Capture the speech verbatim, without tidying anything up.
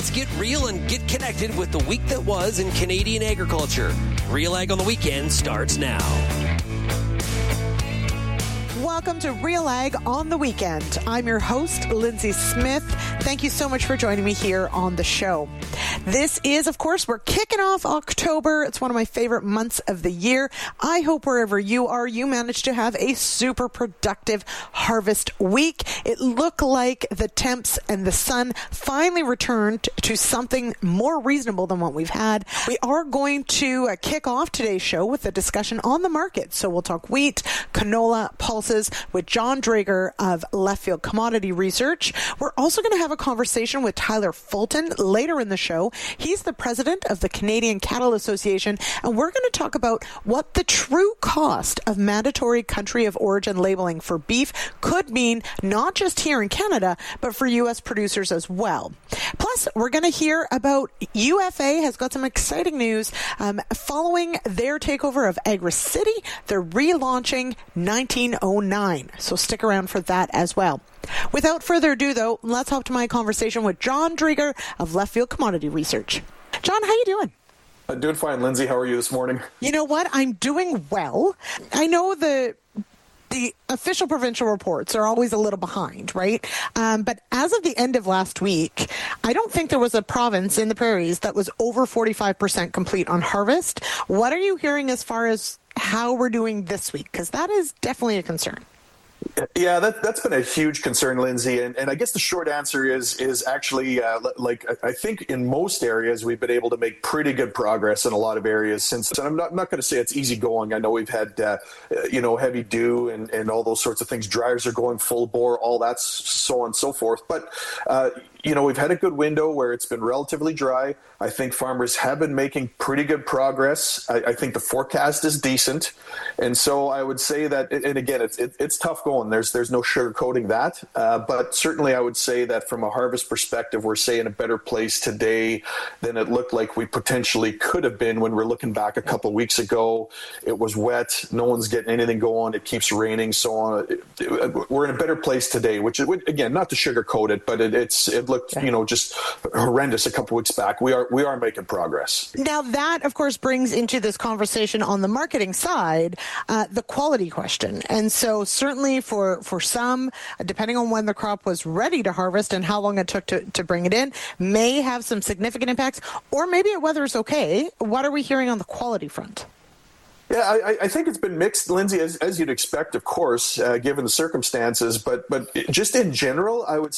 Let's get real and get connected with the week that was in Canadian agriculture. Real Ag on the Weekend starts now. Welcome to Real Ag on the Weekend. I'm your host, Lindsay Smith. Thank you so much for joining me here on the show. This is, of course, we're kicking off October. It's one of my favorite months of the year. I hope wherever you are, you managed to have a super productive harvest week. It looked like the temps and the sun finally returned to something more reasonable than what we've had. We are going to uh, kick off today's show with a discussion on the market. So we'll talk wheat, canola, pulses with John Draeger of Left Field Commodity Research. We're also going to have a conversation with Tyler Fulton later in the show. He's the president of the Canadian Cattle Association, and we're going to talk about what the true cost of mandatory country of origin labeling for beef could mean, not just here in Canada, but for U S producers as well. Plus, we're going to hear about U F A has got some exciting news. Um, following their takeover of AgriCity, they're relaunching nineteen oh nine. So stick around for that as well. Without further ado, though, let's hop to my conversation with John Draeger of Left Field Commodity Research. John, how you doing? I'm doing fine, Lindsay. How are you this morning? You know what? I'm doing well. I know the the official provincial reports are always a little behind, right? Um, but as of the end of last week, I don't think there was a province in the prairies that was over forty-five percent complete on harvest. What are you hearing as far as how we're doing this week? Because that is definitely a concern. Yeah, that, that's been a huge concern, Lindsay. And, and I guess the short answer is is actually, uh, like, I think in most areas, we've been able to make pretty good progress in a lot of areas since. And I'm not, I'm not going to say it's easy going. I know we've had, uh, you know, heavy dew and, and all those sorts of things. Dryers are going full bore, all that, so on and so forth. But, uh, you know, we've had a good window where it's been relatively dry. I think farmers have been making pretty good progress. I, I think the forecast is decent. And so I would say that, and again, it's it, it's tough going. There's there's no sugarcoating that. Uh, but certainly I would say that from a harvest perspective, we're, say, in a better place today than it looked like we potentially could have been when we're looking back a couple of weeks ago. It was wet. No one's getting anything going. It keeps raining, so on. It, it, we're in a better place today, which, it, again, not to sugarcoat it, but it, it's it looked, you know, just horrendous a couple of weeks back. We are we are making progress. Now that, of course, brings into this conversation on the marketing side, uh, the quality question. And so certainly for, for some, depending on when the crop was ready to harvest and how long it took to, to bring it in, may have some significant impacts, or maybe it weather's okay. What are we hearing on the quality front? Yeah, I, I think it's been mixed, Lindsay, as, as you'd expect, of course, uh, given the circumstances. But but just in general, I would